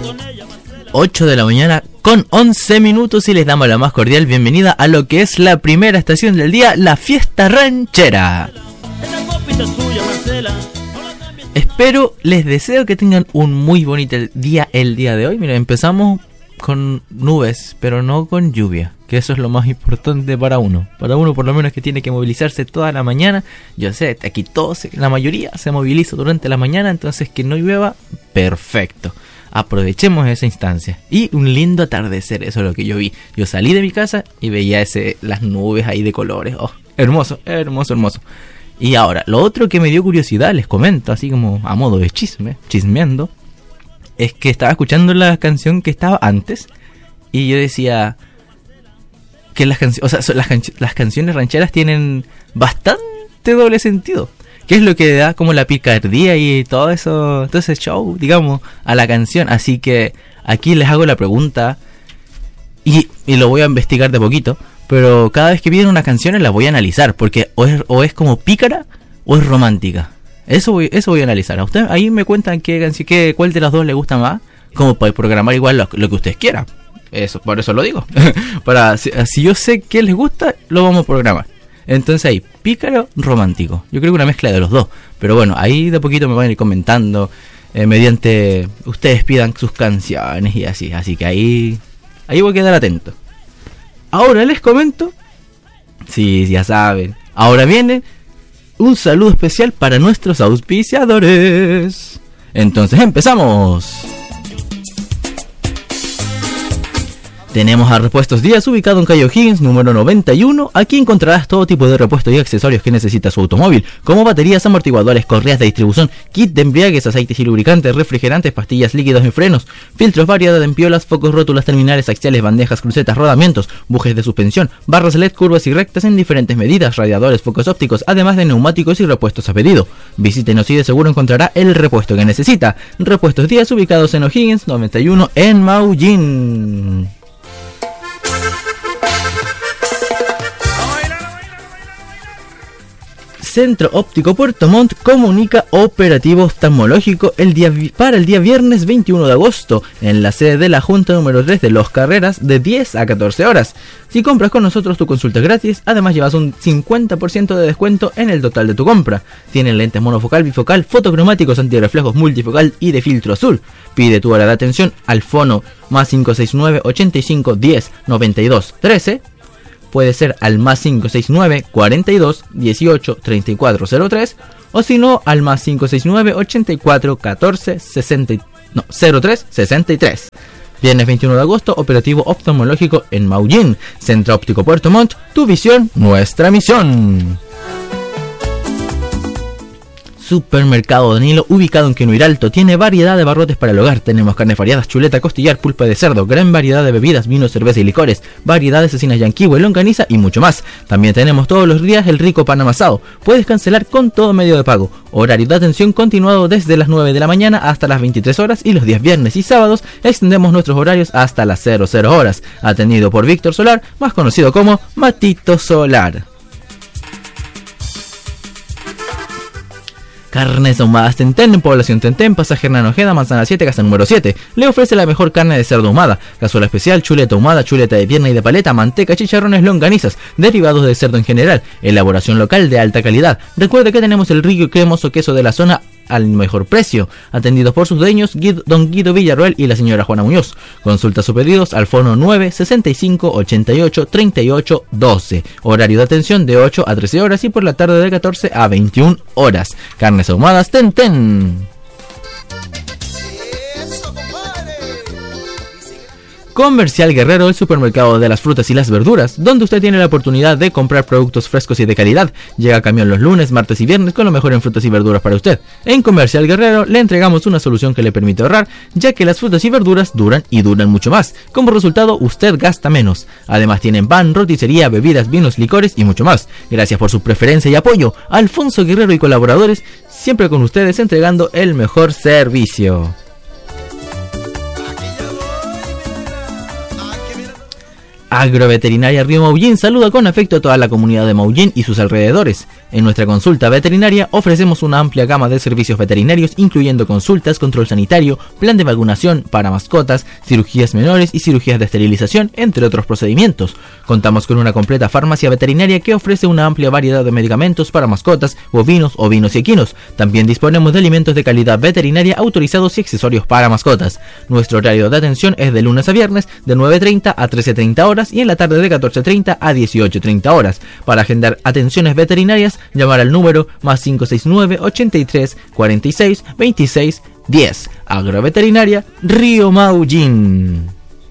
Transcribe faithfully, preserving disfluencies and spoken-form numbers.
ocho de la mañana con once minutos y les damos la más cordial bienvenida a lo que es la primera estación del día, la fiesta ranchera. Espero, les deseo que tengan un muy bonito día el día de hoy. Miren, empezamos con nubes, pero no con lluvia, que eso es lo más importante para uno. Para uno por lo menos que tiene que movilizarse toda la mañana. Yo sé, aquí todos, la mayoría se moviliza durante la mañana, entonces que no llueva, perfecto. Aprovechemos esa instancia. Y un lindo atardecer, eso es lo que yo vi. Yo salí de mi casa y veía ese, las nubes ahí de colores. Oh, hermoso, hermoso, hermoso. Y ahora, lo otro que me dio curiosidad, les comento, así como a modo de chisme, chismeando, es que estaba escuchando la canción que estaba antes y yo decía que las, canci- o sea, las, can- las canciones rancheras tienen bastante doble sentido. ¿Qué es lo que da como la picardía y todo eso, todo ese show, digamos, a la canción? Así que aquí les hago la pregunta y, y lo voy a investigar de poquito, pero cada vez que piden una canción la voy a analizar, porque o es, o es como pícara o es romántica. Eso voy, eso voy a analizar. A usted ahí me cuentan qué canción, qué, cuál de las dos le gusta más, como para programar igual lo, lo que ustedes quieran. Eso, por eso lo digo. Para si, si yo sé qué les gusta, lo vamos a programar. Entonces ahí, pícaro, romántico. Yo creo que una mezcla de los dos. Pero bueno, ahí de poquito me van a ir comentando eh, mediante ustedes pidan sus canciones y así. Así que ahí, ahí voy a quedar atento. Ahora les comento. Sí, ya saben. Ahora viene un saludo especial para nuestros auspiciadores. Entonces empezamos. Tenemos a Repuestos Díaz, ubicado en calle O'Higgins, número noventa y uno. Aquí encontrarás todo tipo de repuestos y accesorios que necesita su automóvil, como baterías, amortiguadores, correas de distribución, kit de embriagues, aceites y lubricantes, refrigerantes, pastillas, líquidos y frenos, filtros, variedad de empiolas, focos, rótulas, terminales, axiales, bandejas, crucetas, rodamientos, bujes de suspensión, barras L E D, curvas y rectas en diferentes medidas, radiadores, focos ópticos, además de neumáticos y repuestos a pedido. Visítenos y de seguro encontrará el repuesto que necesita. Repuestos Díaz, ubicados en O'Higgins, noventa y uno, en Maullín. Centro Óptico Puerto Montt comunica operativo oftalmológico el día para el día viernes veintiuno de agosto en la sede de la Junta número tres de Los Carreras de diez a catorce horas. Si compras con nosotros tu consulta es gratis, además llevas un cincuenta por ciento de descuento en el total de tu compra. Tienen lentes monofocal, bifocal, fotocromáticos, antirreflejos, multifocal y de filtro azul. Pide tu hora de atención al fono más cinco seis nueve, ochenta y cinco, diez, noventa y dos, trece. Puede ser al más cinco seis nueve, cuarenta y dos, dieciocho, treinta y cuatro, cero tres, o si no al más cinco seis nueve, ochenta y cuatro, catorce, sesenta, no, cero tres, sesenta y tres. Viernes veintiuno de agosto, operativo oftalmológico en Maullín. Centro Óptico Puerto Montt, tu visión, nuestra misión. Supermercado Danilo, ubicado en Quenuiralto, tiene variedad de barrotes para el hogar. Tenemos carnes variadas, chuleta, costillar, pulpa de cerdo, gran variedad de bebidas, vinos, cerveza y licores, variedad de cecinas yanquihue, longaniza y mucho más. También tenemos todos los días el rico pan amasado. Puedes cancelar con todo medio de pago. Horario de atención continuado desde las nueve de la mañana hasta las veintitrés horas y los días viernes y sábados extendemos nuestros horarios hasta las cero cero horas. Atendido por Víctor Solar, más conocido como Matito Solar. Carnes ahumadas Tentén, en Población Tentén, Pasaje Hernán Ojeda, Manzana siete, casa número siete. Le ofrece la mejor carne de cerdo ahumada, cazuela especial, chuleta ahumada, chuleta de pierna y de paleta, manteca, chicharrones, longanizas, derivados de cerdo en general, elaboración local de alta calidad. Recuerde que tenemos el rico y cremoso queso de la zona al mejor precio, atendidos por sus dueños Guido, don Guido Villarroel y la señora Juana Muñoz. Consulta sus pedidos al fono nueve sesenta y cinco, ochenta y ocho, treinta y ocho, doce. Horario de atención de ocho a trece horas y por la tarde de catorce a veintiuna horas. Carnes ahumadas Tentén. Comercial Guerrero, el supermercado de las frutas y las verduras, donde usted tiene la oportunidad de comprar productos frescos y de calidad. Llega camión los lunes, martes y viernes con lo mejor en frutas y verduras para usted. En Comercial Guerrero le entregamos una solución que le permite ahorrar, ya que las frutas y verduras duran y duran mucho más. Como resultado, usted gasta menos. Además tienen pan, roticería, bebidas, vinos, licores y mucho más. Gracias por su preferencia y apoyo. Alfonso Guerrero y colaboradores, siempre con ustedes entregando el mejor servicio. Agroveterinaria Río Maullín saluda con afecto a toda la comunidad de Maullín y sus alrededores. En nuestra consulta veterinaria ofrecemos una amplia gama de servicios veterinarios, incluyendo consultas, control sanitario, plan de vacunación para mascotas, cirugías menores y cirugías de esterilización, entre otros procedimientos. Contamos con una completa farmacia veterinaria que ofrece una amplia variedad de medicamentos para mascotas, bovinos, ovinos y equinos. También disponemos de alimentos de calidad veterinaria autorizados y accesorios para mascotas. Nuestro horario de atención es de lunes a viernes de nueve treinta a trece treinta horas y en la tarde de catorce treinta a dieciocho treinta horas. Para agendar atenciones veterinarias, llamar al número más cinco seis nueve, ochenta y tres, cuarenta y seis, veintiséis, diez. Agroveterinaria Río Maullín.